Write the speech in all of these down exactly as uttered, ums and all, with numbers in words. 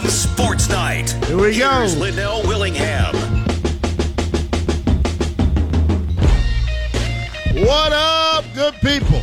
one Sports Night. Here we go. Here's Linnell Willingham. What up, good people?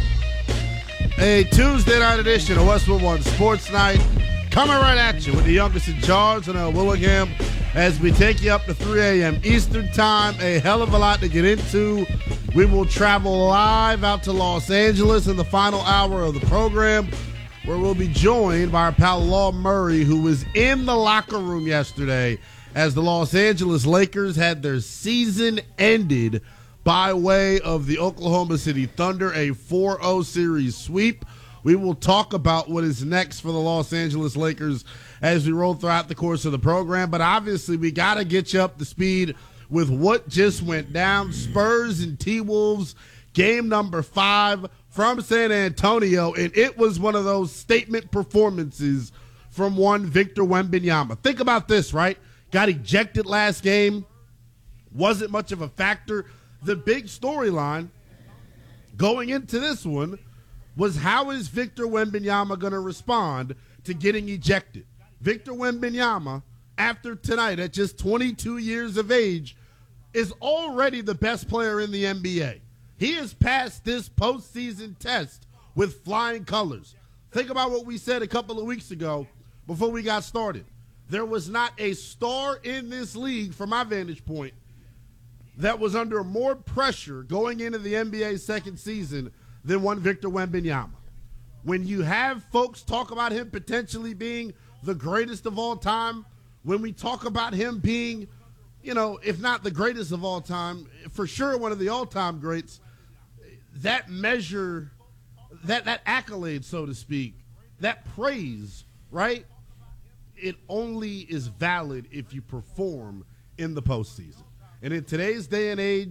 A Tuesday night edition of Westwood One Sports Night coming right at you with the youngest in charge, Linnell Willingham, as we take you up to three a.m. Eastern Time. A hell of a lot to get into. We will travel live out to Los Angeles in the final hour of the program, where we'll be joined by our pal Law Murray, who was in the locker room yesterday as the Los Angeles Lakers had their season ended by way of the Oklahoma City Thunder, a four oh series sweep. We will talk about what is next for the Los Angeles Lakers as we roll throughout the course of the program. But obviously, we got to get you up to speed with what just went down. Spurs and T-Wolves, game number five from San Antonio. And it was one of those statement performances from one Victor Wembanyama. Think about this, right? Got ejected last game. Wasn't much of a factor. The big storyline going into this one was, how is Victor Wembanyama going to respond to getting ejected? Victor Wembanyama, after tonight at just twenty-two years of age, is already the best player in the N B A. He has passed this postseason test with flying colors. Think about what we said a couple of weeks ago before we got started. There was not a star in this league, from my vantage point, that was under more pressure going into the N B A's second season than one Victor Wembanyama. When you have folks talk about him potentially being the greatest of all time, when we talk about him being, you know, if not the greatest of all time, for sure one of the all-time greats, that measure, that, that accolade, so to speak, that praise, right, it only is valid if you perform in the postseason. And in today's day and age,